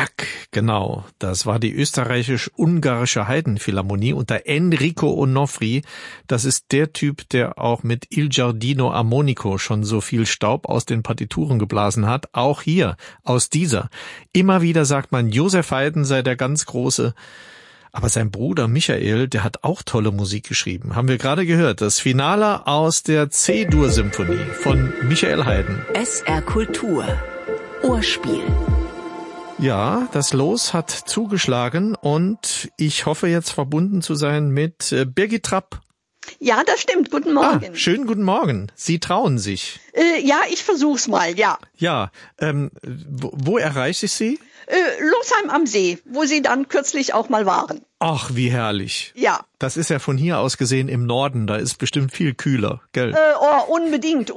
Zack, genau. Das war die österreichisch-ungarische Heidenphilharmonie unter Enrico Onofri. Das ist der Typ, der auch mit Il Giardino Armonico schon so viel Staub aus den Partituren geblasen hat. Auch hier, aus dieser. Immer wieder sagt man, Joseph Haydn sei der ganz Große. Aber sein Bruder Michael, der hat auch tolle Musik geschrieben. Haben wir gerade gehört. Das Finale aus der C-Dur-Symphonie von Michael Haydn. SR Kultur. Ohrspiel. Ja, das Los hat zugeschlagen und ich hoffe jetzt verbunden zu sein mit Birgit Trapp. Ja, das stimmt. Guten Morgen. Schönen guten Morgen. Sie trauen sich. Ja, ich versuch's mal, ja. Ja, wo erreiche ich Sie? Losheim am See, wo Sie dann kürzlich auch mal waren. Ach, wie herrlich. Ja. Das ist ja von hier aus gesehen im Norden, da ist bestimmt viel kühler, gell? Unbedingt.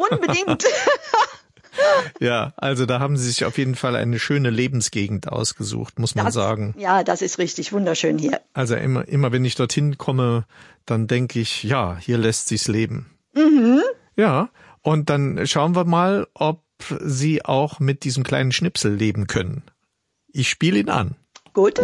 Ja, also da haben Sie sich auf jeden Fall eine schöne Lebensgegend ausgesucht, muss man sagen. Ja, das ist richtig wunderschön hier. Also immer wenn ich dorthin komme, dann denke ich, ja, hier lässt sich's leben. Mhm. Ja, und dann schauen wir mal, ob Sie auch mit diesem kleinen Schnipsel leben können. Ich spiele ihn an. Gut.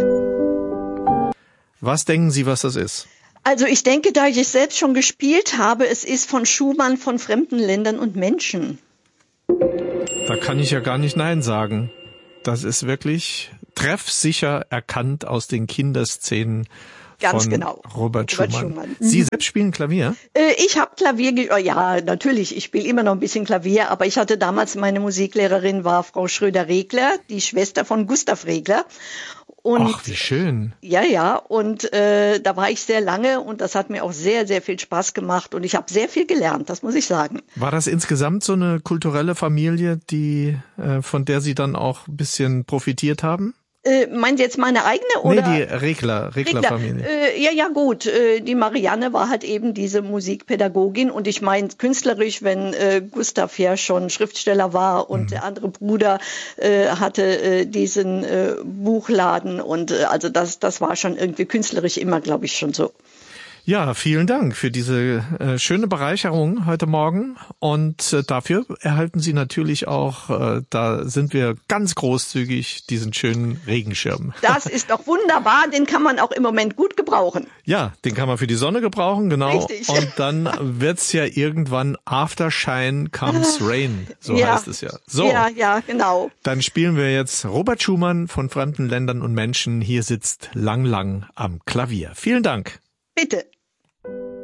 Was denken Sie, was das ist? Also ich denke, da ich es selbst schon gespielt habe, es ist von Schumann von fremden Ländern und Menschen. Da kann ich ja gar nicht Nein sagen. Das ist wirklich treffsicher erkannt aus den Kinderszenen Ganz von genau. Robert Schumann. Sie selbst spielen Klavier? Ich habe Klavier, ja, natürlich, ich spiele immer noch ein bisschen Klavier, aber ich hatte damals, meine Musiklehrerin war Frau Schröder-Regler, die Schwester von Gustav Regler. Und ach, wie schön. Ja, und da war ich sehr lange und das hat mir auch sehr, sehr viel Spaß gemacht und ich habe sehr viel gelernt, das muss ich sagen. War das insgesamt so eine kulturelle Familie, von der Sie dann auch ein bisschen profitiert haben? Meinen Sie jetzt meine eigene oder? Nee, die Regler-Familie. Ja, gut. Die Marianne war halt eben diese Musikpädagogin und ich meine künstlerisch, wenn Gustav ja schon Schriftsteller war und der andere Bruder hatte diesen Buchladen und also das war schon irgendwie künstlerisch immer, glaube ich, schon so. Ja, vielen Dank für diese schöne Bereicherung heute Morgen und dafür erhalten Sie natürlich auch, da sind wir ganz großzügig, diesen schönen Regenschirm. Das ist doch wunderbar, den kann man auch im Moment gut gebrauchen. Ja, den kann man für die Sonne gebrauchen, genau. Richtig. Und dann wird's ja irgendwann After Shine comes Rain, so heißt es ja. So, ja, genau. Dann spielen wir jetzt Robert Schumann von fremden Ländern und Menschen. Hier sitzt Lang Lang am Klavier. Vielen Dank. Bitte.